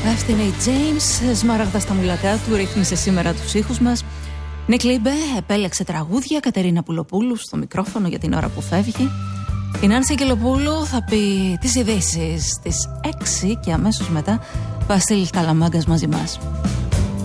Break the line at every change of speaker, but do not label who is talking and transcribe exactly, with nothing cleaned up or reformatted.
Αυτή είναι η James, σμάραγδα στα μουλακά του, ρύθμισε σήμερα τους ήχους μας. Νίκ Λίμπε επέλεξε τραγούδια, Κατερίνα Πουλοπούλου στο μικρόφωνο για την ώρα που φεύγει. Η Νάνση Αγγελοπούλου θα πει τις ειδήσεις στις έξι και αμέσως μετά Βασίλης Καλαμάγκας μαζί μας.